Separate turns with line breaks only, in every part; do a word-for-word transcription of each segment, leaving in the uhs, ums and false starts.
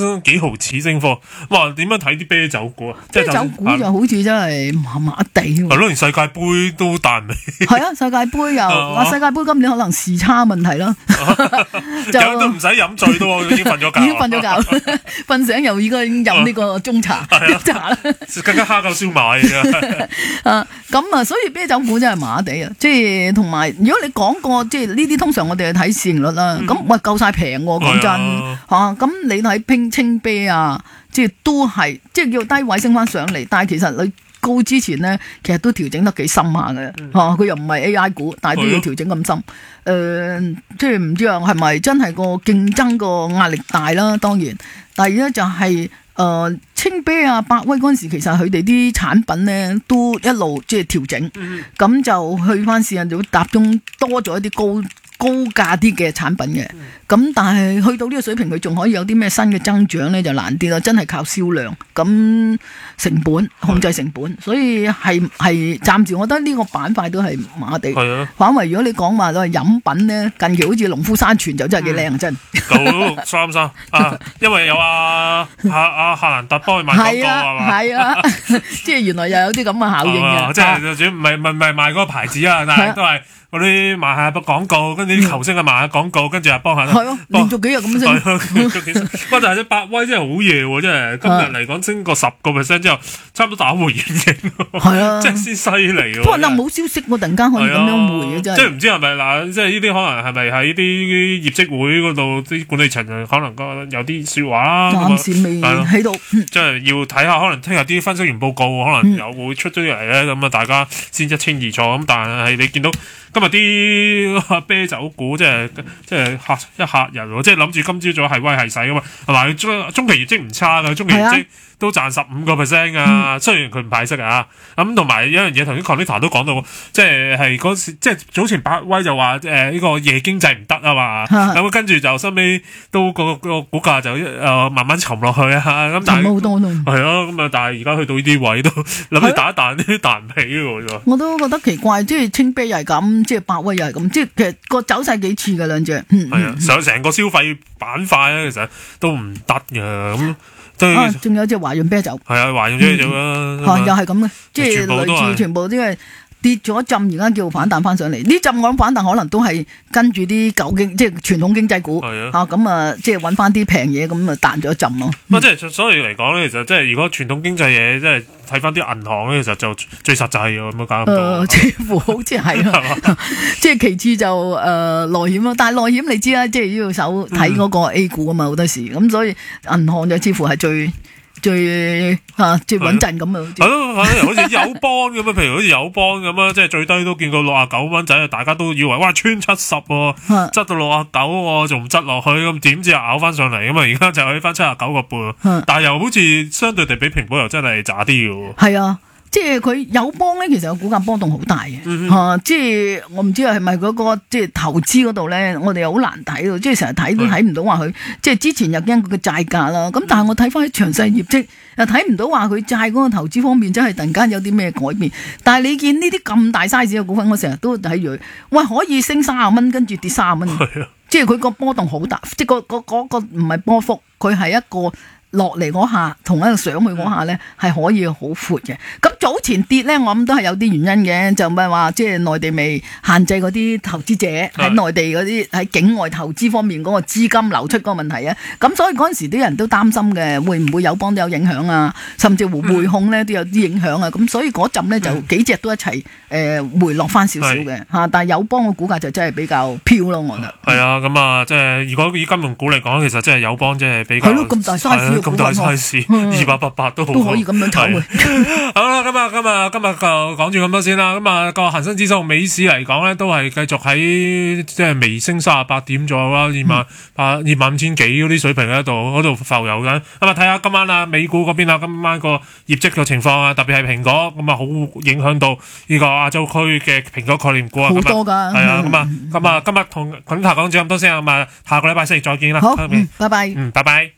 升幾毫子升貨。哇！點樣睇啲啤酒股啊？
啤酒股就好似真係麻麻地喎。
係咯，連世界盃都彈尾。
係啊，世界盃又話世界盃今年可能時差問題啦。
有都唔使飲醉都已經瞓咗覺。
已經瞓咗覺，瞓醒又已經飲呢個中茶、綠茶啦。
更加蝦夠燒賣嘅。
啊，咁啊，所以啤酒股真係麻麻地啊！即係同埋，如果你講過即係呢啲，通常我哋係睇市盈率啦。咁、嗯、喂夠晒平喎，講真嚇。咁、啊、你睇拼青啤啊，即係都係即係叫低位升翻上嚟，但係其實你高之前咧，其實都調整得幾深下嘅嚇。佢、嗯啊、又唔係 A I 股，但係都要調整咁深。誒、呃，即係唔知啊，係咪真係個競爭個壓力大啦？當然，第二咧就係、是。誒、呃，青啤啊，百威嗰陣時，其實佢哋啲產品咧都一路即係調整，咁、嗯、就去翻市場就集中多咗一啲高高價啲嘅產品嘅，咁、嗯、但係去到呢個水平，佢仲可以有啲咩新嘅增長咧，就難啲啦。真係靠銷量，咁成本控制成本，所以係係暫時我覺得呢個板塊都係麻麻地。反為如果你講話都係飲品咧，近期好似農夫山泉就真係幾靚真。九
六三三啊，因為有阿阿阿夏蘭特幫佢賣廣告係嘛？
係啊，即係原來又有啲咁嘅效應嘅。
即係主要唔係唔係賣嗰個牌子啊，但係都係。嗰啲賣下個廣告，跟住啲球星啊賣下廣告，跟住又幫下。
係咯，連續幾日咁升。
連續幾日，不過但係隻百威真係好嘢喎！真係今日嚟講升個十個 percent 之後，差唔多打回原形。係啊，即係先犀利喎。不過
嗱冇消息喎，突然間可以咁樣回嘅真係。
即係唔知係咪嗱，即係呢啲可能係咪喺啲業績會嗰度啲管理層可能有啲説話啦。
暫時未喺度。
即係要睇下，可能聽日啲分析員報告可能又會出咗嚟咧，咁啊大家先一清二楚。咁但係你見到。今日啲啤酒股即係即係嚇一嚇人喎，即係諗住今朝早係威係勢噶嘛，係咪？中中期業績唔差㗎，中期業績都賺十五個 percent 啊。雖然佢唔派息啊，咁同埋一樣嘢，頭先 Conita 都講到，即係係嗰時即係早前百威就話誒呢個夜經濟唔得啊嘛，咁跟住就收尾都個個股價就誒、呃、慢慢沉落去啊，咁但係
好多咯，
係咯，咁啊但係而家去到呢啲位都諗住打一彈啲彈唔起喎，
我都覺得奇怪，即係青啤又係咁。即係百威又係咁，即係其實個走勢幾似㗎兩隻。係啊，上成個消費板塊咧，其實都唔得嘅咁。啊，仲有隻華潤啤酒。係啊，華潤啤酒啦。又係咁嘅，即係類似全部都係跌咗一陣，而家叫反彈翻上嚟。呢陣我諗反彈可能都係跟住啲舊經，即係傳統經濟股。係啊。咁啊，即係揾翻啲平嘢，咁啊彈咗一陣咯。
咁即係所以嚟講咧，其實即係如果傳統經濟嘢，即係。睇翻啲銀行咧，其實就最實際嘅咁樣搞咁多。
誒，似乎好似係啦，即係其次就誒內險咯。但係內險你知啦，即係要手睇嗰個 A 股啊嘛，好多時咁，所以銀行就似乎係最最嚇最穩陣咁啊。
係咯，好似友邦咁啊，譬如好似友邦咁啊，即係最低都見過六啊九蚊仔，大家都以為哇穿七十喎，執到六啊九喎，仲唔執落去咁？點知又咬翻上嚟咁啊？而家就去翻七啊九個半，但係又好似相對地比平保又真係渣啲嘅喎。
係啊。即係佢友邦咧，其實個股價波動好大嘅，嗯啊，即係我唔知係咪嗰個即係投資嗰度咧，我哋又好難睇到，即係成日睇都睇唔到話佢，即係之前又驚佢嘅債價啦，咁但係我睇翻啲詳細業績，又睇唔到話佢債嗰個投資方面真係突然間有啲咩改變。但係你見呢啲咁大 size 嘅股份，我成日都睇住佢，喂可以升三十蚊，跟住跌三十蚊，即係佢個波動好大，即係、嗰個、嗰個唔係波幅，佢係一個。落嚟嗰下同一個上去嗰下咧係可以好闊嘅。咁早前跌咧，我諗都係有啲原因嘅，就唔係話即係內地未限制嗰啲投資者喺內地嗰啲喺境外投資方面嗰個資金流出嗰個問題啊。咁所以嗰陣時啲人都擔心嘅，會唔會友邦都有影響啊？甚至乎匯控咧都有啲影響啊。咁所以嗰陣咧就幾隻都一齊誒、呃、回落翻少少嘅嚇。但係友邦嘅股價就真係比較飄咯，我覺得。係
啊，咁啊，即係如果以金融股嚟講，其實即係友邦即係比較
係咯，咁大 size。
咁大 size， 二八八八都好，
都可以咁樣炒嘅。
好啦，咁啊，今日今日就講住咁多先啦。咁啊，個恒生指數、美市嚟講咧，都係繼續喺即係微升三十八點左右啦，二萬八、二萬五千幾嗰啲水平喺度，嗰度浮游緊。咁啊，睇下今晚啊，美股嗰邊啊，今晚個業績嘅情況啊，特別係蘋果，咁啊，好影響到呢個亞洲區嘅蘋果概念股啊。
好多㗎。
係啊，咁啊，咁啊，今日同滾頭講住咁多先啊，咁啊，下個禮拜四再見啦。
好，嗯，拜拜。
嗯，拜拜。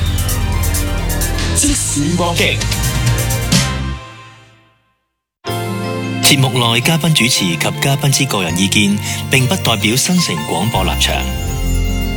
即時光擊，節目內嘉賓主持及嘉賓之個人意見，並不代表新城廣播立場。